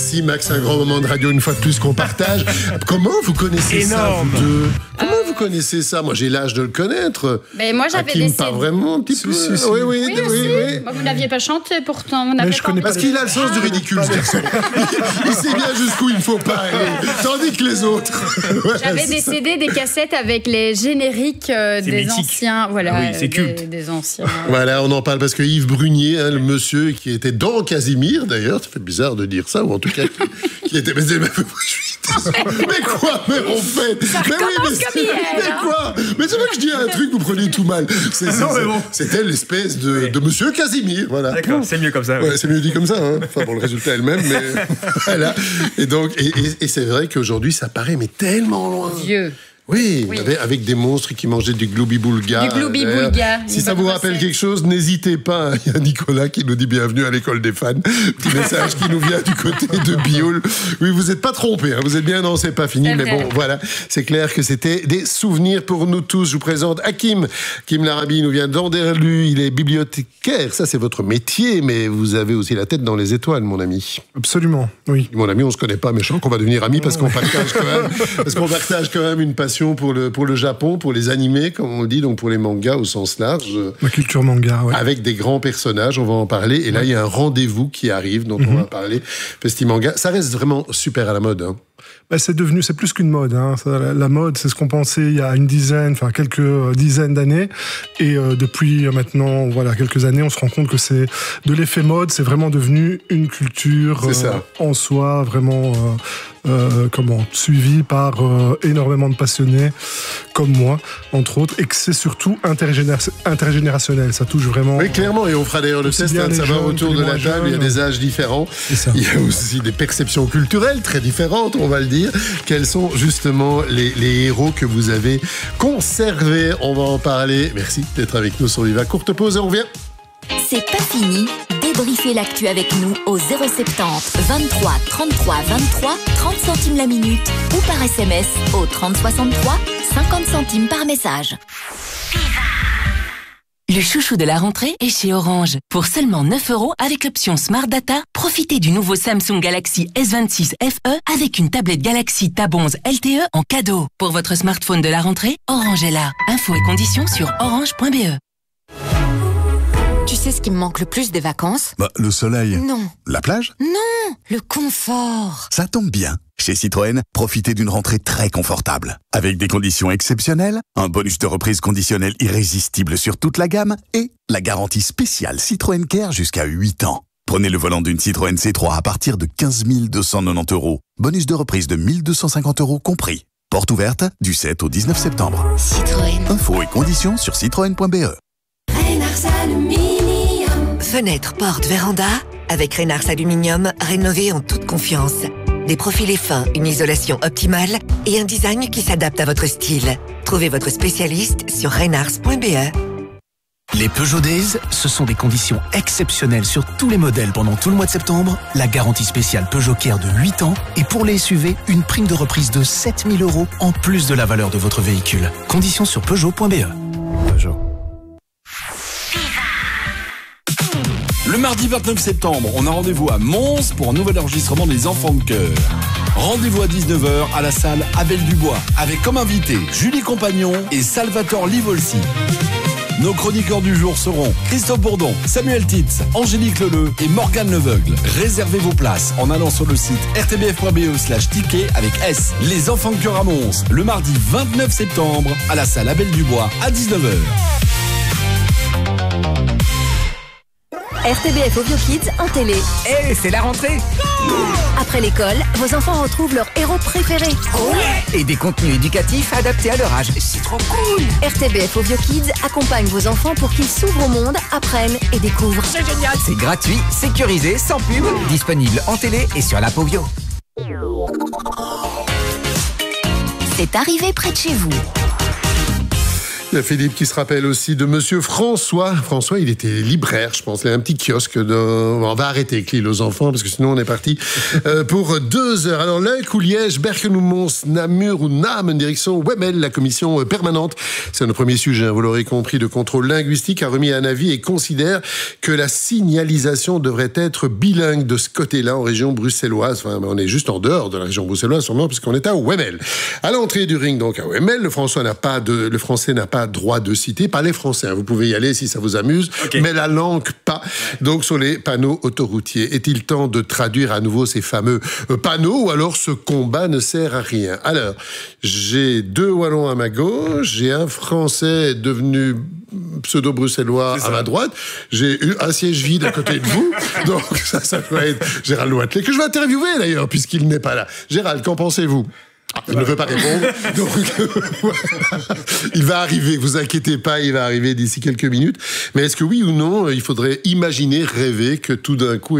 Merci Max, un grand moment de radio une fois de plus qu'on partage. Comment vous connaissez ça, vous deux? Comment vous connaissez ça? Moi, j'ai l'âge de le connaître. Mais moi, j'avais Hakim, pas vraiment, un petit peu. Oui. Bah, vous n'aviez pas chanté pourtant. Je connais parce qu'il a le sens du ridicule, ce garçon. Il sait bien jusqu'où il ne faut pas aller. Tandis que les autres. J'avais des CD, des cassettes avec les génériques des mythique. Anciens. Voilà, oui, c'est culte. Des anciens. Voilà, on en parle parce que Yves Brunier, le monsieur qui était dans Casimir, d'ailleurs, ça fait bizarre de dire ça, ou en tout cas, qui était. Mais quoi? Mais en fait. Ça recommence comme hier. Mais quoi? Mais c'est vrai que je dis un truc, vous prenez tout mal. C'était l'espèce de monsieur Casimir, voilà. D'accord, c'est mieux comme ça. Oui. Ouais, c'est mieux dit comme ça, hein. Enfin bon, le résultat est le même, mais voilà. Et donc, et c'est vrai qu'aujourd'hui, ça paraît mais tellement loin. Vieux. Oui. Avec des monstres qui mangeaient du gloubi-boulga. Du gloubi-boulga. Si ça vous rappelle quelque chose, n'hésitez pas. Il y a Nicolas qui nous dit bienvenue à l'école des fans. Petit message qui nous vient du côté de Bioul. Oui, vous n'êtes pas trompés, hein. Vous êtes bien, non, c'est pas fini. Mais bon, voilà, c'est clair que c'était des souvenirs pour nous tous. Je vous présente Hakim. Hakim Larabi, il nous vient d'Anderlu. Il est bibliothécaire. Ça, c'est votre métier, mais vous avez aussi la tête dans les étoiles, mon ami. Absolument, oui. Mon ami, on se connaît pas, mais je sens qu'on va devenir amis parce qu'on partage quand même une passion pour le Japon, pour les animés, comme on le dit, donc pour les mangas au sens large. La culture manga, oui. Avec des grands personnages, on va en parler. Et là, il y a un rendez-vous qui arrive, dont on va parler. Festimanga, ça reste vraiment super à la mode, hein. C'est plus qu'une mode, hein. La mode, c'est ce qu'on pensait il y a quelques dizaines d'années. Et depuis maintenant, quelques années, on se rend compte que c'est de l'effet mode, c'est vraiment devenu une culture en soi, vraiment suivie par énormément de passionnés comme moi, entre autres, et que c'est surtout intergénérationnel. Ça touche vraiment. Oui, clairement, et on fera d'ailleurs le test de savoir autour de la table. Il y a des âges différents. Il y a aussi des perceptions culturelles très différentes, on va le dire. Quels sont justement les héros que vous avez conservés? On va en parler. Merci d'être avec nous sur Viva. Courte pause et on revient. C'est pas fini. Débriefez l'actu avec nous au 070 23 33 23 30 centimes la minute ou par SMS au 30 63 50 centimes par message. Le chouchou de la rentrée est chez Orange. Pour seulement 9 € avec l'option Smart Data, profitez du nouveau Samsung Galaxy S26 FE avec une tablette Galaxy Tab 11 LTE en cadeau. Pour votre smartphone de la rentrée, Orange est là. Infos et conditions sur orange.be. Tu sais ce qui me manque le plus des vacances? Le soleil. Non. La plage? Non, le confort. Ça tombe bien. Chez Citroën, profitez d'une rentrée très confortable. Avec des conditions exceptionnelles, un bonus de reprise conditionnel irrésistible sur toute la gamme et la garantie spéciale Citroën Care jusqu'à 8 ans. Prenez le volant d'une Citroën C3 à partir de 15 290 €. Bonus de reprise de 1 250 € compris. Porte ouverte du 7 au 19 septembre. Citroën. Infos et conditions sur citroën.be. Fenêtre, porte, véranda, avec Reynars Aluminium, rénové en toute confiance. Des profilés fins, une isolation optimale et un design qui s'adapte à votre style. Trouvez votre spécialiste sur reynars.be. Les Peugeot Days, ce sont des conditions exceptionnelles sur tous les modèles pendant tout le mois de septembre. La garantie spéciale Peugeot Care de 8 ans et pour les SUV, une prime de reprise de 7 000 € en plus de la valeur de votre véhicule. Conditions sur Peugeot.be. Peugeot. Le mardi 29 septembre, on a rendez-vous à Mons pour un nouvel enregistrement des Enfants de Cœur. Rendez-vous à 19h à la salle Abel Dubois, avec comme invités Julie Compagnon et Salvatore Livolsi. Nos chroniqueurs du jour seront Christophe Bourdon, Samuel Titz, Angélique Leleu et Morgane Leveugle. Réservez vos places en allant sur le site rtbf.be/ticket avec S. Les Enfants de Cœur à Mons, le mardi 29 septembre à la salle Abel Dubois à 19h. RTBF Audio Kids en télé. C'est la rentrée. Après l'école, vos enfants retrouvent leur héros préféré. Et des contenus éducatifs adaptés à leur âge. C'est trop cool. RTBF Audio Kids accompagne vos enfants pour qu'ils s'ouvrent au monde, apprennent et découvrent. C'est génial. C'est gratuit, sécurisé, sans pub, disponible en télé et sur l'app Audio. C'est arrivé près de chez vous. Il y a Philippe qui se rappelle aussi de Monsieur François. François, il était libraire, je pense. Il a un petit kiosque. On va arrêter avec l'île aux enfants, parce que sinon on est parti pour 2 heures. Alors, Luik ou Liège, Bergen ou Mons, Namur ou Namen, direction Wemel, la commission permanente. C'est notre premier sujet, vous l'aurez compris, de contrôle linguistique, a remis un avis et considère que la signalisation devrait être bilingue de ce côté-là, en région bruxelloise. Enfin, on est juste en dehors de la région bruxelloise, sûrement, puisqu'on est à Wemel. À l'entrée du ring, donc, à Wemel, le français n'a pas droit de citer, pas les Français, hein. Vous pouvez y aller si ça vous amuse, mais la langue pas. Donc sur les panneaux autoroutiers, est-il temps de traduire à nouveau ces fameux panneaux, ou alors ce combat ne sert à rien? Alors, j'ai 2 Wallons à ma gauche, j'ai un Français devenu pseudo-bruxellois à ma droite, j'ai eu un siège vide à côté de vous, donc ça doit être Gérald Wathelet, que je vais interviewer d'ailleurs, puisqu'il n'est pas là. Gérald, qu'en pensez-vous? Il ne veut pas répondre, donc il va arriver, vous inquiétez pas, il va arriver d'ici quelques minutes. Mais est-ce que oui ou non, il faudrait imaginer, rêver que tout d'un coup,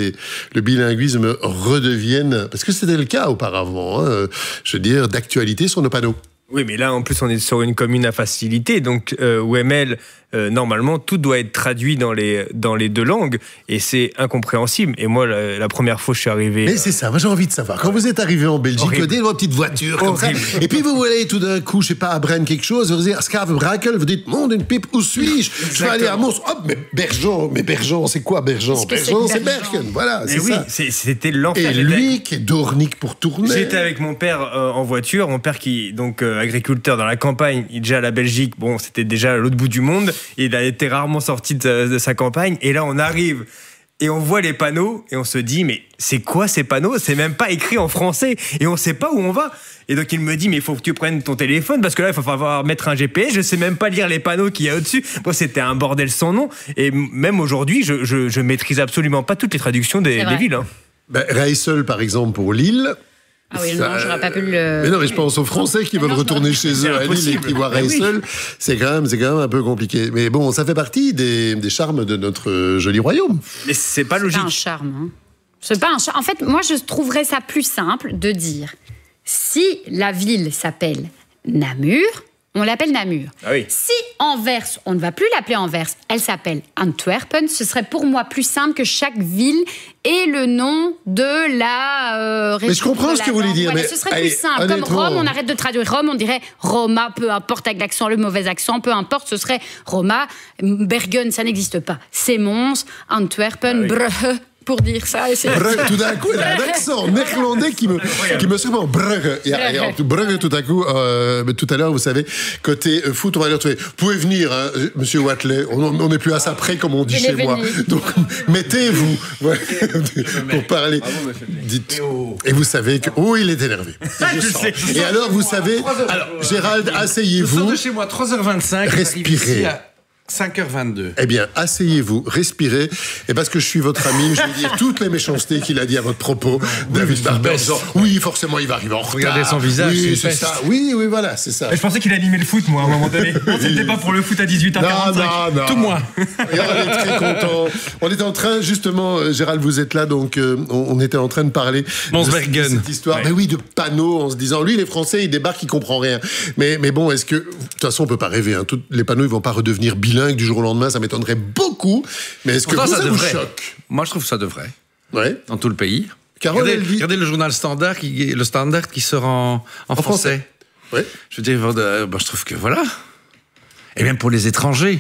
le bilinguisme redevienne, parce que c'était le cas auparavant, hein, je veux dire, d'actualité sur nos panneaux. Oui, mais là, en plus, on est sur une commune à facilité, donc Wemel, normalement, tout doit être traduit dans les 2 langues, et c'est incompréhensible. Et moi, la première fois que je suis arrivé... Mais c'est ça, moi j'ai envie de savoir. Quand vous êtes arrivé en Belgique, des petites voitures comme ça, et puis vous voulez tout d'un coup, je sais pas, à Brenne quelque chose, vous dites, Skavenbrakel, vous dites, mon d'une pipe, où suis-je? Je vais aller à Mons. Hop, mais Bergen, c'est quoi Bergen? Bergen, c'est Bergen, voilà, c'est ça. Oui, c'était l'enfer. Et lui, qui est d'Ornick pour tourner. J'étais avec mon père en voiture, mon père qui, donc, agriculteur dans la campagne, il est déjà à la Belgique, bon, c'était déjà à l'autre bout du monde, il a été rarement sorti de sa campagne, et là on arrive et on voit les panneaux et on se dit, mais c'est quoi ces panneaux? C'est même pas écrit en français et on sait pas où on va. Et donc il me dit, mais il faut que tu prennes ton téléphone parce que là il va falloir mettre un GPS, je sais même pas lire les panneaux qu'il y a au-dessus. Bon, c'était un bordel sans nom, et même aujourd'hui je maîtrise absolument pas toutes les traductions des villes, hein. Reissel par exemple pour Lille. Ah oui, non, j'aurais pas pu le... Mais non, mais je pense aux Français qui veulent retourner chez eux à Lille et qui voient Reissel. C'est quand même un peu compliqué. Mais bon, ça fait partie des charmes de notre joli royaume. Mais c'est pas logique. C'est pas un charme. Hein. C'est pas un charme. En fait, moi, je trouverais ça plus simple de dire, si la ville s'appelle Namur, on l'appelle Namur. Ah oui. Si Anvers, on ne va plus l'appeler Anvers, elle s'appelle Antwerpen, ce serait pour moi plus simple que chaque ville ait le nom de la mais je comprends ce que vous voulez dire. Voilà, mais ce serait plus simple. Comme Rome, on arrête de traduire Rome, on dirait Roma, peu importe avec l'accent, le mauvais accent, peu importe, ce serait Roma. Bergen, ça n'existe pas. C'est Mons, Antwerpen, Brugge. Pour dire ça. Brugge, tout d'un coup, il a un accent néerlandais qui me surprend. Brugge. Brugge, tout à coup, tout à l'heure, vous savez, côté foot, on va le retrouver. Vous pouvez venir, hein, monsieur Wathelet. On n'est plus à ça près, comme on dit chez moi. Donc, mettez-vous pour parler. Dites. Et vous savez que. Oh, il est énervé. Et alors, vous savez. Alors, Gérald, asseyez-vous. Je sors de chez moi 3h25. Respirez. 5h22. Eh bien, asseyez-vous, respirez, et parce que je suis votre ami, je vais dire toutes les méchancetés qu'il a dit à votre propos, David Barber. Oui, forcément, il va arriver en retard. Regardez son visage. Oui, c'est ça. Oui, voilà, c'est ça. Je pensais qu'il animait le foot, moi, à un moment donné. Non, c'était pas pour le foot à 18h45. Non. Tout moi. Et on est très contents. On était en train, justement, Gérald, vous êtes là, donc on était en train de parler de cette histoire. Mais oui, de panneaux, en se disant, lui, les Français, il débarque, il comprend rien. Mais bon, est-ce que, de toute façon, on peut pas rêver, hein. Les panneaux, ils vont pas redevenir bilingues du jour au lendemain, ça m'étonnerait beaucoup. Mais est-ce que ça vous choque? Moi, je trouve que ça devrait. Ouais. Dans tout le pays. Regardez le journal Standard, le Standard qui sort en français. Ouais. Je veux dire, je trouve que voilà. Et même pour les étrangers.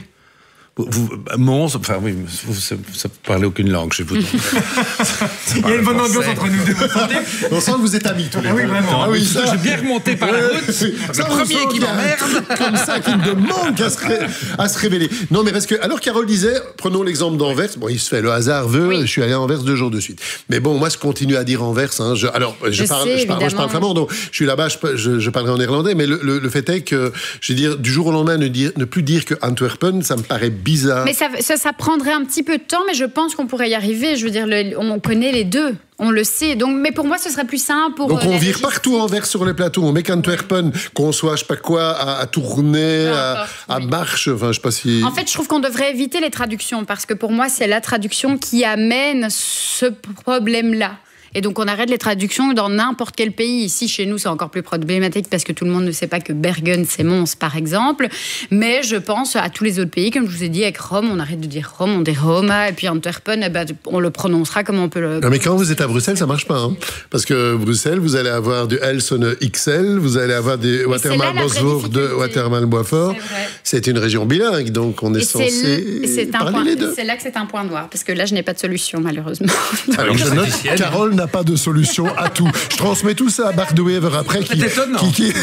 Mons, enfin oui, ça parlez aucune langue chez vous. Il y a une bonne ambiance entre nous deux. On sent que vous êtes amis tous les deux. Oui, vraiment. Ah oui, ça, j'ai bien remonté par la route. Le premier qui m'emmerde. Comme ça, qui ne manque à se révéler. Non, mais parce que, alors Carole disait, prenons l'exemple d'Anvers. Bon, il se fait, le hasard veut, je suis allé à Anvers 2 jours de suite. Mais bon, moi, je continue à dire Anvers. Hein, je parle flamand, donc je suis là-bas, je parlerai en néerlandais. Mais le fait est que, je veux dire, du jour au lendemain, ne plus dire que Antwerpen, ça me paraît bizarre. Mais ça prendrait un petit peu de temps, mais je pense qu'on pourrait y arriver. Je veux dire, on connaît les deux. On le sait. Donc, mais pour moi, ce serait plus simple. Donc, on vire partout Anvers sur les plateaux. On met qu'Antwerpen, qu'on soit, je sais pas quoi, à tourner, à marche. Enfin, je sais pas si. En fait, je trouve qu'on devrait éviter les traductions parce que pour moi, c'est la traduction qui amène ce problème-là. Et donc, on arrête les traductions dans n'importe quel pays. Ici, chez nous, c'est encore plus problématique parce que tout le monde ne sait pas que Bergen, c'est Mons, par exemple. Mais je pense à tous les autres pays. Comme je vous ai dit, avec Rome, on arrête de dire Rome, on dit Roma. Et puis Antwerpen, on le prononcera comme on peut le... Non, mais quand vous êtes à Bruxelles, ça marche pas. Hein. Parce que Bruxelles, vous allez avoir du Elsone XL, vous allez avoir des Watermal-Bosvoort de Watermal-Boisfort. C'est une région bilingue, donc on est censé parler les deux. C'est là que c'est un point noir. Parce que là, je n'ai pas de solution, malheureusement. Alors, je note, Carole n'a pas de solution à tout. Je transmets tout ça à Bart de Wever après. C'est étonnant.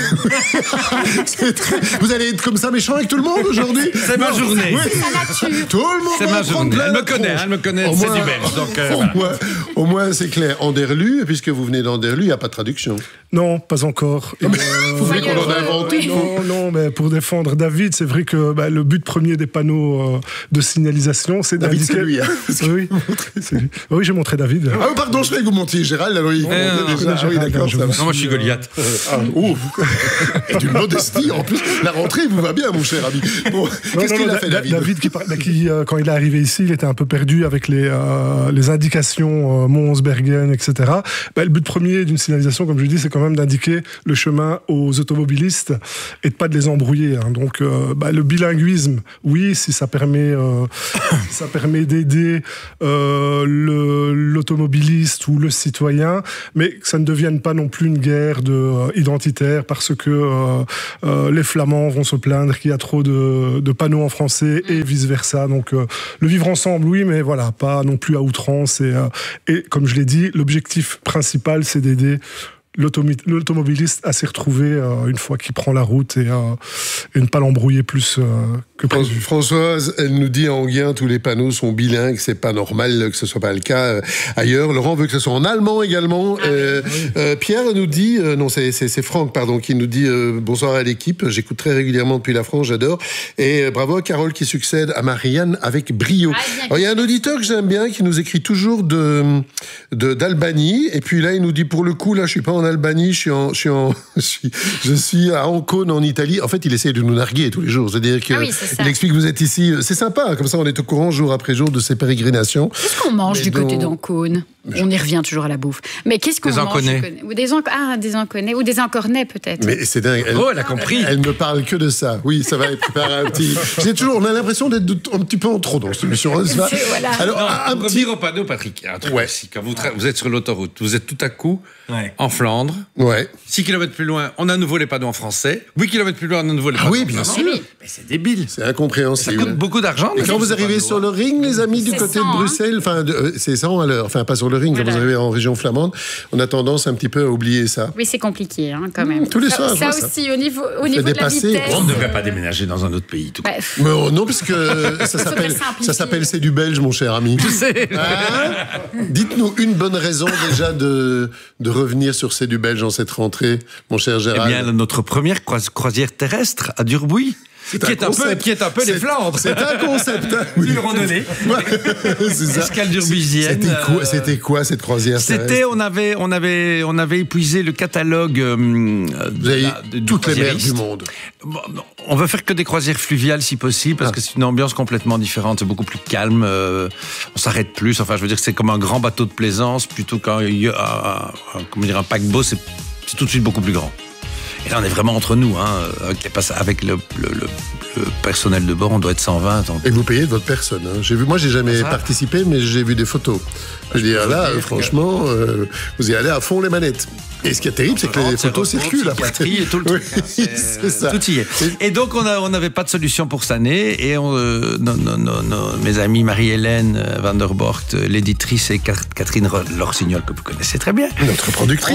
Vous allez être comme ça méchant avec tout le monde aujourd'hui? C'est ma journée. Oui. Tout le monde. C'est ma journée. Elle me connaît. C'est du belge. Donc, au moins, c'est clair. Anderlu, et puisque vous venez d'Anderlu, il n'y a pas de traduction. Non, pas encore. Vous voulez qu'on en invente une? Non, mais pour défendre David, c'est vrai que le but premier des panneaux de signalisation, c'est David, d'indiquer... c'est lui. Hein. Oui, oui, j'ai montré David. Ah oui, pardon, je croyais que vous montiez Gérald. Alors, oui, d'accord. Non, moi, je suis Goliath. Et d'une modestie, en plus. La rentrée vous va bien, mon cher ami. Bon, qu'est-ce qu'il a fait, David? David, qui, quand il est arrivé ici, il était un peu perdu avec les indications Mons, Bergen, etc. Le but premier d'une signalisation, comme je dis, c'est quand même d'indiquer le chemin aux automobilistes et de pas de les embrouiller. Hein. Donc, le bilinguisme, oui, si ça permet d'aider l'automobiliste ou le citoyen, mais que ça ne devienne pas non plus une guerre identitaire parce que les Flamands vont se plaindre qu'il y a trop de panneaux en français et vice-versa. Donc, le vivre ensemble, oui, mais voilà, pas non plus à outrance. Et comme je l'ai dit, l'objectif principal, c'est d'aider l'automobiliste à s'y retrouver une fois qu'il prend la route et ne pas l'embrouiller plus que prévu. Françoise, elle nous dit en Guien, tous les panneaux sont bilingues, c'est pas normal que ce soit pas le cas ailleurs. Laurent veut que ce soit en allemand également. Pierre nous dit, non c'est Franck pardon, qui nous dit bonsoir à l'équipe, j'écoute très régulièrement depuis la France, j'adore. Et bravo à Carole qui succède à Marianne avec brio. Alors, il y a un auditeur que j'aime bien qui nous écrit toujours d'Albanie, et puis là il nous dit pour le coup là je suis pas en Albanie, je suis à Ancône en Italie. En fait, il essaie de nous narguer tous les jours. C'est-à-dire qu'il explique que vous êtes ici. C'est sympa, comme ça on est au courant jour après jour de ces pérégrinations. Qu'est-ce qu'on mange côté d'Ancône? On y revient toujours à la bouffe. Mais qu'est-ce qu'on mange? Des Anconnais ou des Encornais peut-être. Mais c'est dingue. Elle a compris. Elle me parle que de ça. Oui, ça va être préparé un petit... On a l'impression d'être un petit peu en trop dans cette émission. Voilà. Alors, un petit repas, Patrick. Un truc aussi. Quand vous êtes sur l'autoroute, vous êtes tout à coup en Flandre. 6 km plus loin, on a à nouveau les panneaux en français. 8 km plus loin, on a à nouveau les panneaux en bien sûr. Mais c'est débile. C'est incompréhensible. Ça coûte beaucoup d'argent. Et quand vous arrivez sur le ring, les amis, du côté de Bruxelles, c'est 100 à l'heure. Enfin, pas sur le ring, quand vous arrivez en région flamande, on a tendance un petit peu à oublier ça. Oui, c'est compliqué, quand même. Tous les soirs, ça aussi, au niveau de la vitesse. On ne devrait pas déménager dans un autre pays. Tout mais non, parce que ça s'appelle c'est du belge, mon cher ami. Je sais. Dites-nous une bonne raison déjà de revenir sur c'est du belge en cette rentrée, mon cher Gérald. Eh bien, notre première croisière terrestre à Durbuy. Qui est un peu les Flandres. C'est un concept. Une randonnée. Escale durbuisienne. C'était quoi cette croisière? On avait épuisé le catalogue de toutes les mers du monde. On veut faire que des croisières fluviales si possible, parce que c'est une ambiance complètement différente. C'est beaucoup plus calme. On s'arrête plus. Enfin, je veux dire que c'est comme un grand bateau de plaisance plutôt qu'un paquebot. C'est tout de suite beaucoup plus grand. Et là, on est vraiment entre nous, avec le personnel de bord, on doit être 120. Et vous payez de votre personne. Moi, j'ai jamais participé, mais j'ai vu des photos. Je veux dire, là, franchement, vous y allez à fond les manettes. Et ce qui est terrible, c'est que les photos circulent après. Et tout le truc. C'est ça. Tout y est. Et donc, on n'avait pas de solution pour cette année. Et mes amis Marie-Hélène Van der Bort, l'éditrice, et Catherine Lorsignol, que vous connaissez très bien, notre productrice, ont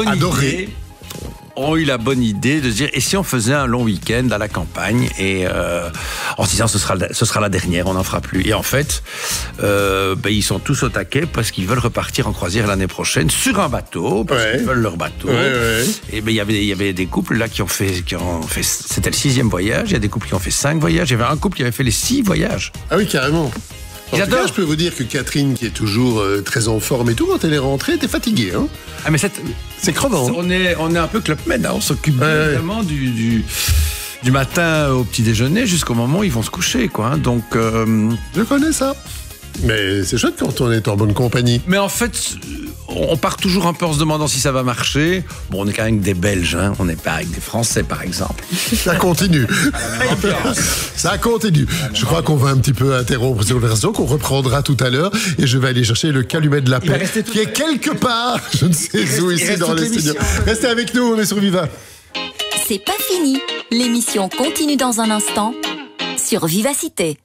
eu la bonne idée de se dire, et si on faisait un long week-end à la campagne, et en se disant ce sera la dernière, on n'en fera plus. Et en fait, ils sont tous au taquet parce qu'ils veulent repartir en croisière l'année prochaine sur un bateau, parce qu'ils veulent leur bateau. Et il y avait des couples là qui ont fait c'était le 6e voyage. Il y a des couples qui ont fait 5 voyages. Il y avait un couple qui avait fait les 6 voyages. Ah oui, carrément. En tout cas, je peux vous dire que Catherine, qui est toujours très en forme et tout, quand elle est rentrée, elle était fatiguée. Ah, mais c'est crevant. On est un peu Club Med, on s'occupe vraiment du matin au petit déjeuner jusqu'au moment où ils vont se coucher, quoi. Donc, je connais ça. Mais c'est chouette quand on est en bonne compagnie. Mais en fait, on part toujours un peu en se demandant si ça va marcher. Bon, on est quand même avec des Belges, hein. On n'est pas avec des Français, par exemple. Ça continue. Ça continue. Je crois qu'on va un petit peu interrompre cette conversation, qu'on reprendra tout à l'heure. Et je vais aller chercher le calumet de la paix, qui est quelque part, je ne sais où, ici dans les studios. Restez avec nous, on est sur Viva. C'est pas fini. L'émission continue dans un instant sur Vivacité.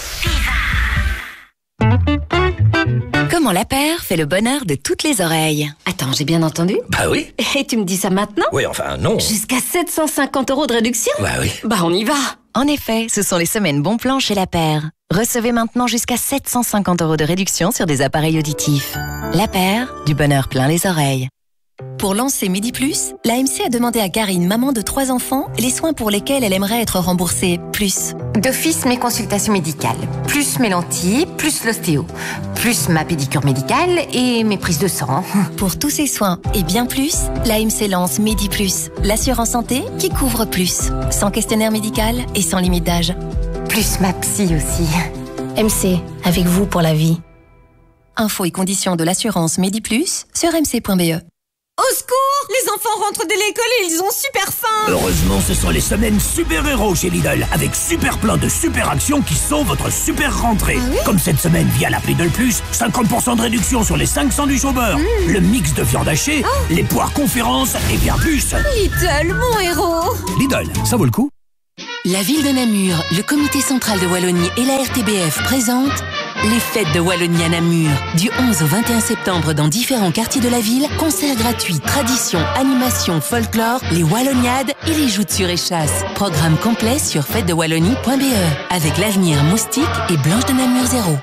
Comment la paire fait le bonheur de toutes les oreilles. Attends, j'ai bien entendu? Bah oui. Et tu me dis ça maintenant? Oui, enfin, non. Jusqu'à 750 € de réduction? Bah oui. Bah on y va. En effet, ce sont les semaines bon plan chez La Paire. Recevez maintenant jusqu'à 750 € de réduction sur des appareils auditifs. La Paire, du bonheur plein les oreilles. Pour lancer Midi Plus, l'AMC a demandé à Karine, maman de 3 enfants, les soins pour lesquels elle aimerait être remboursée plus. D'office, mes consultations médicales, plus mes lentilles, plus l'ostéo, plus ma pédicure médicale et mes prises de sang. Pour tous ces soins et bien plus, l'AMC lance Midi Plus, l'assurance santé qui couvre plus, sans questionnaire médical et sans limite d'âge. Plus ma psy aussi. MC, avec vous pour la vie. Infos et conditions de l'assurance Midi Plus sur mc.be. Au secours! Les enfants rentrent de l'école et ils ont super faim! Heureusement, ce sont les semaines super-héros chez Lidl, avec super plein de super actions qui sont votre super rentrée. Ah oui? Comme cette semaine via l'appli Lidl Plus, 50% de réduction sur les 5 sandwichs au beurre, le mix de viande hachée, les poires conférences et bien plus. Lidl, mon héros! Lidl, ça vaut le coup. La ville de Namur, le comité central de Wallonie et la RTBF présentent les fêtes de Wallonie à Namur. Du 11 au 21 septembre dans différents quartiers de la ville, concerts gratuits, traditions, animations, folklore, les Walloniades et les joutes sur échasse. Programme complet sur fêtesdewallonie.be avec l'avenir Moustique et Blanche de Namur 0.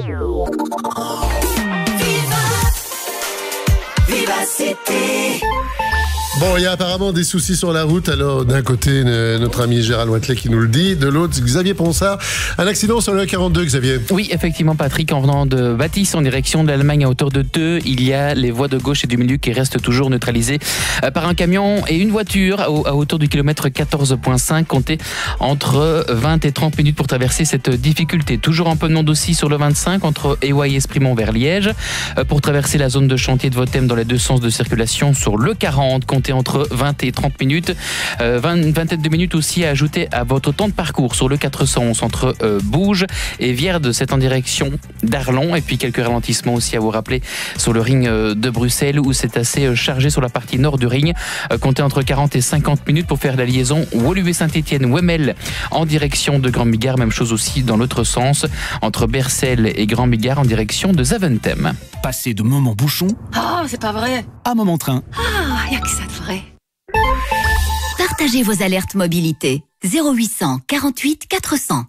Vivacité. Bon, il y a apparemment des soucis sur la route. Alors, d'un côté, notre ami Gérald Watley qui nous le dit. De l'autre, Xavier Ponsard. Un accident sur le 42, Xavier. Oui, effectivement, Patrick. En venant de Bâtisse en direction de l'Allemagne à hauteur de Deux, il y a les voies de gauche et du milieu qui restent toujours neutralisées par un camion et une voiture à hauteur du kilomètre 14.5. Comptez entre 20 et 30 minutes pour traverser cette difficulté. Toujours un peu de monde aussi sur le 25 entre Éouaille et Esprimont vers Liège. Pour traverser la zone de chantier de Votem dans les deux sens de circulation sur le 40, comptez entre 20 et 30 minutes. Une vingtaine de minutes aussi à ajouter à votre temps de parcours sur le 411 entre Bouges et Vierde, c'est en direction d'Arlon. Et puis quelques ralentissements aussi à vous rappeler sur le ring de Bruxelles où c'est assez chargé sur la partie nord du ring. Comptez entre 40 et 50 minutes pour faire la liaison Woluwe-Saint-Étienne-Wemmel en direction de Grand-Bigard. Même chose aussi dans l'autre sens entre Bercel et Grand-Bigard en direction de Zaventem. Passez de moment bouchon Oh, c'est pas vrai! à moment train. Ah, y'a que ça de vrai. Partagez vos alertes mobilité. 0800 48 400.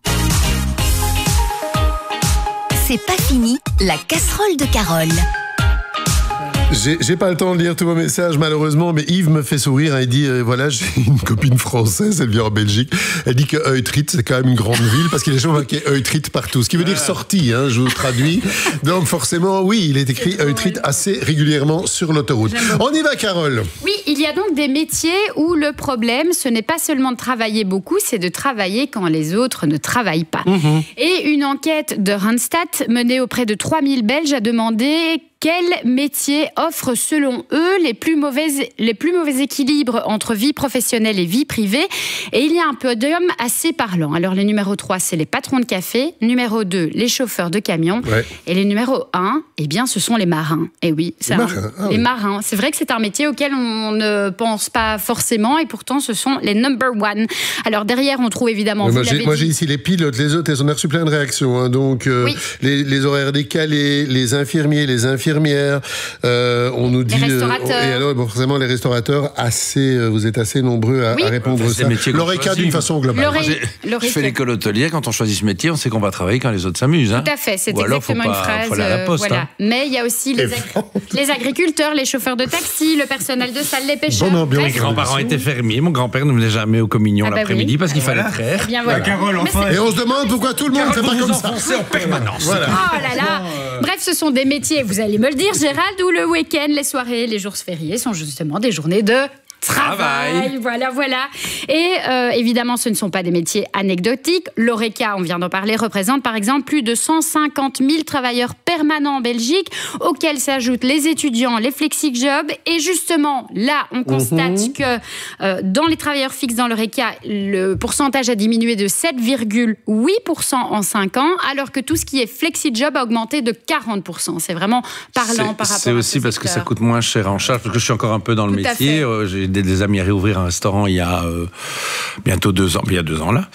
C'est pas fini, la casserole de Carole. J'ai pas le temps de lire tous vos messages, malheureusement, mais Yves me fait sourire. Il dit, voilà, j'ai une copine française, elle vit en Belgique. Elle dit que Utrecht, c'est quand même une grande ville, parce qu'il y a des gens marqués Utrecht partout. Ce qui veut dire sortie, hein, je vous traduis. Donc forcément, oui, il est écrit Utrecht assez régulièrement sur l'autoroute. On y va, Carole. Oui, il y a donc des métiers où le problème, ce n'est pas seulement de travailler beaucoup, c'est de travailler quand les autres ne travaillent pas. Et une enquête de Randstad menée auprès de 3000 Belges a demandé quel métier offre selon eux les plus mauvais équilibres entre vie professionnelle et vie privée. Et il y a un podium assez parlant. Alors les numéro 3, c'est les patrons de café. Numéro 2, les chauffeurs de camions. Ouais. Et les numéro 1, eh bien, ce sont les marins. Et oui, les marins. C'est vrai que c'est un métier auquel on ne pense pas forcément et pourtant ce sont les number one. Alors derrière, on trouve évidemment... Moi, j'ai ici les pilotes, les hôtesses. On a reçu plein de réactions. Hein. Donc oui. les horaires décalés, les infirmiers, les infirmières, on nous dit... Les restaurateurs. Et alors, bon, forcément, les restaurateurs, vous êtes assez nombreux à répondre ça. L'ORECA d'une façon globale. Je fais l'école hôtelière, quand on choisit ce métier, on sait qu'on va travailler quand les autres s'amusent. Hein. Tout à fait, c'est exactement une phrase. Faut aller à la poste, voilà. hein. Mais il y a aussi les agriculteurs, les chauffeurs de taxi, le personnel de salle, les pêcheurs. Mes grands-parents étaient fermiers, mon grand-père ne venait jamais au communion l'après-midi parce qu'il fallait traire. Bien, voilà. Carole, enfin. Et on se demande pourquoi tout le monde ne fait pas comme ça. En permanence. Voilà. Oh là là. Bref, ce sont des métiers, vous allez me le dire, Gérald, où le week-end, les soirées, les jours fériés sont justement des journées de travail. Voilà. Et évidemment, ce ne sont pas des métiers anecdotiques. L'Horeca, on vient d'en parler, représente par exemple plus de 150 000 travailleurs permanents en Belgique, auxquels s'ajoutent les étudiants, les flexi-jobs. Et justement, là, on constate que dans les travailleurs fixes dans l'Horeca, le pourcentage a diminué de 7,8% en 5 ans, alors que tout ce qui est flexi-job a augmenté de 40%. C'est vraiment parlant par rapport à C'est aussi parce que ça coûte moins cher en charge, parce que je suis encore un peu dans le métier. J'ai des amis à réouvrir un restaurant il y a bientôt 2 ans, il y a 2 ans là.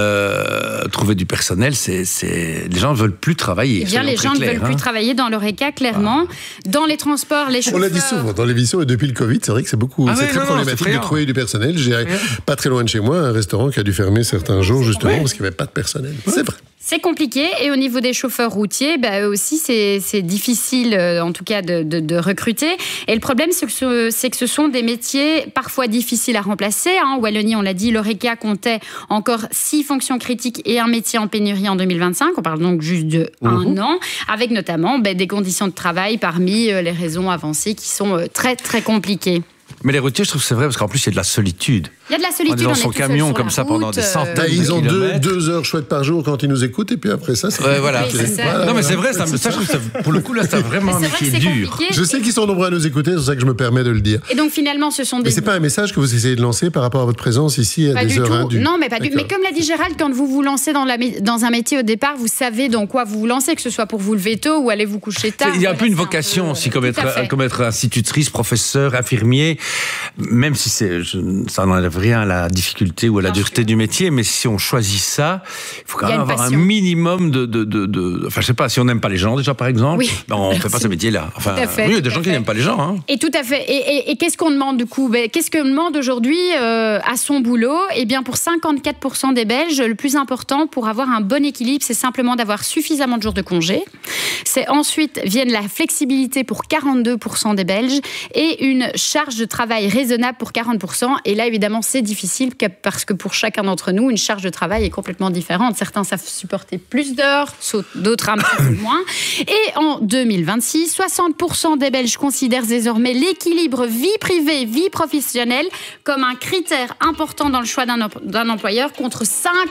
Trouver du personnel, les gens ne veulent plus travailler. Eh bien, les gens ne veulent plus travailler dans l'Horeca, clairement. Dans les transports, les chauffeurs... On l'a dit souvent dans l'émission, et depuis le Covid, c'est vrai que c'est très problématique de trouver du personnel. J'ai pas très loin de chez moi un restaurant qui a dû fermer certains jours, justement, parce qu'il n'y avait pas de personnel. C'est vrai. C'est compliqué, et au niveau des chauffeurs routiers, eux aussi, c'est difficile, en tout cas, de recruter. Et le problème, c'est que ce sont des métiers parfois difficiles à remplacer. En Wallonie, on l'a dit, l'Horeca comptait encore 6 fonctions critiques et un métier en pénurie en 2025. On parle donc juste de 1 an, avec notamment des conditions de travail parmi les raisons avancées qui sont très, très compliquées. Mais les routiers, je trouve que c'est vrai, parce qu'en plus, il y a de la solitude. Il y a de la solitude, on est dans son camion comme ça pendant des centaines de ils ont kilomètres. 2 heures chouettes par jour quand ils nous écoutent, et puis après ça, c'est... Voilà. Non, mais c'est vrai, ça, je trouve que pour le coup, là, c'est vraiment un métier dur. Compliqué. Je sais qu'ils sont nombreux à nous écouter, c'est pour ça que je me permets de le dire. Et donc, finalement, ce sont des... Mais c'est pas un message que vous essayez de lancer par rapport à votre présence ici à pas des du heures tout. indues. Non, mais pas du tout. Mais comme l'a dit Gérald, quand vous vous lancez dans un métier au départ, vous savez dans quoi vous vous lancez, que ce soit pour vous lever tôt ou aller vous coucher tard. Il y a un peu une vocation aussi, comme être institutrice, professeur, infirmier, même si ça n'enlève rien à la difficulté ou à la dureté du métier, mais si on choisit ça, il faut quand même avoir un minimum enfin, je sais pas, si on n'aime pas les gens, déjà, par exemple, on ne fait pas ce métier-là. Enfin, il y a des gens qui n'aiment pas les gens. Et tout à fait. Et qu'est-ce qu'on demande, du coup? Qu'est-ce qu'on demande aujourd'hui à son boulot? Eh bien, pour 54% des Belges, le plus important pour avoir un bon équilibre, c'est simplement d'avoir suffisamment de jours de congé. Ensuite viennent la flexibilité pour 42% des Belges et une charge de travail raisonnable pour 40%. Et là, évidemment, c'est difficile parce que pour chacun d'entre nous, une charge de travail est complètement différente. Certains savent supporter plus d'heures, d'autres un peu moins. Et en 2026, 60% des Belges considèrent désormais l'équilibre vie privée, vie professionnelle comme un critère important dans le choix d'un employeur, contre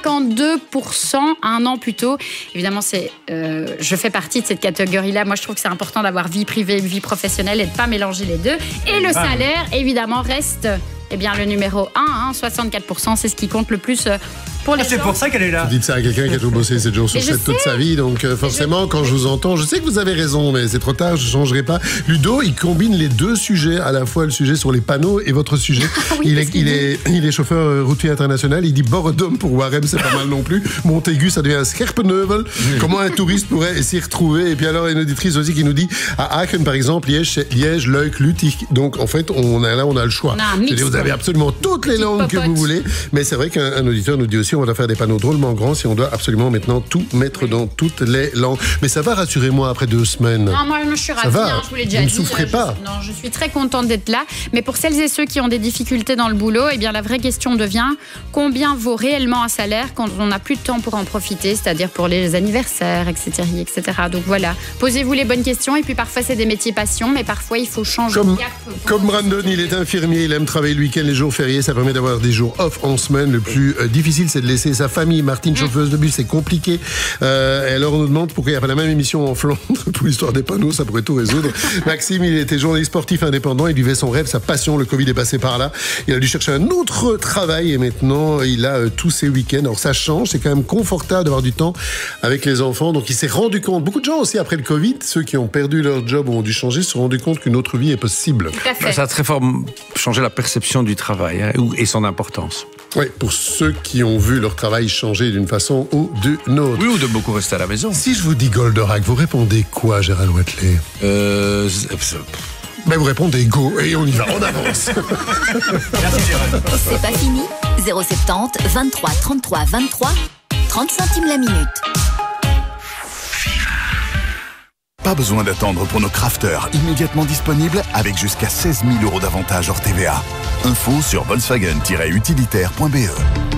52% un an plus tôt. Évidemment, je fais partie de cette catégorie-là. Moi, je trouve que c'est important d'avoir vie privée, vie professionnelle et de ne pas mélanger les deux. Et le salaire, évidemment, reste le numéro 1, 64%, c'est ce qui compte le plus pour les gens. C'est pour ça qu'elle est là. Vous dites ça à quelqu'un qui a tout bossé 7 jours sur 7 toute sa vie, donc forcément, quand je vous entends, je sais que vous avez raison, mais c'est trop tard, je ne changerai pas. Ludo, il combine les 2 sujets, à la fois le sujet sur les panneaux et votre sujet. Il est chauffeur routier international, il dit Boredom pour Warem, c'est pas mal non plus. Montaigu, ça devient Scherpenheuvel. Comment un touriste pourrait s'y retrouver? Et puis alors, une auditrice aussi qui nous dit, à Aachen, par exemple, Liège, Leuk, Lutich. Donc, en fait, on a le choix. Vous avez absolument toutes les langues que vous voulez, mais c'est vrai qu'un auditeur nous dit aussi on va faire des panneaux drôlement grands si on doit absolument maintenant tout mettre dans toutes les langues. Mais ça va, rassurez-moi, après 2 semaines. Non, moi je suis ravie, je vous l'ai déjà dit. Vous ne souffrez pas. Je suis très contente d'être là, mais pour celles et ceux qui ont des difficultés dans le boulot, la vraie question devient combien vaut réellement un salaire quand on n'a plus de temps pour en profiter, c'est-à-dire pour les anniversaires, etc. Donc voilà, posez-vous les bonnes questions, et puis parfois c'est des métiers passion, mais parfois il faut changer de cap. Comme Brandon, il est infirmier, il aime travailler le week-end, les jours fériés, ça permet d'avoir des jours off en semaine. Le plus difficile, c'est de laisser sa famille. Martine, chauffeuse de bus, c'est compliqué. Et alors, on nous demande pourquoi il n'y a pas la même émission en Flandre pour l'histoire des panneaux, ça pourrait tout résoudre. Maxime, il était journaliste sportif indépendant, il vivait son rêve, sa passion. Le Covid est passé par là. Il a dû chercher un autre travail et maintenant, il a tous ses week-ends. Alors, ça change, c'est quand même confortable d'avoir du temps avec les enfants. Donc, il s'est rendu compte. Beaucoup de gens aussi, après le Covid, ceux qui ont perdu leur job ou ont dû changer, se sont rendus compte qu'une autre vie est possible. Ça a très fort changé la perception du travail et son importance. Oui, pour ceux qui ont vu leur travail changer d'une façon ou d'une autre. Oui, ou de beaucoup rester à la maison. Si je vous dis Goldorak, vous répondez quoi, Gérald Watley? Vous répondez go et on y va, on avance. Merci Gérald. C'est pas fini. 070 23 33 23 30 centimes la minute. Pas besoin d'attendre pour nos crafters, immédiatement disponibles avec jusqu'à 16 000 € d'avantages hors TVA. Info sur Volkswagen-utilitaire.be.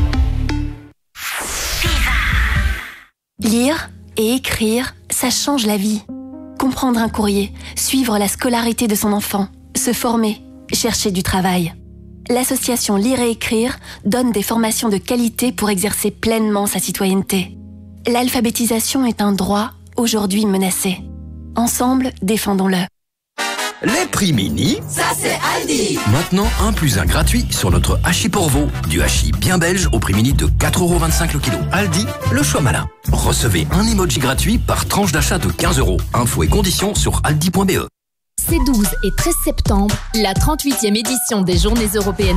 Lire et écrire, ça change la vie. Comprendre un courrier, suivre la scolarité de son enfant, se former, chercher du travail. l'association Lire et Écrire donne des formations de qualité pour exercer pleinement sa citoyenneté. L'alphabétisation est un droit aujourd'hui menacé. Ensemble, défendons-le. Les prix mini, ça c'est Aldi. Maintenant, 1 + 1 gratuit sur notre hachis pour veau. Du hachis bien belge au prix mini de 4,25 € le kilo. Aldi, le choix malin. Recevez un emoji gratuit par tranche d'achat de 15 €. Infos et conditions sur aldi.be. Ces 12 et 13 septembre, la 38e édition des Journées européennes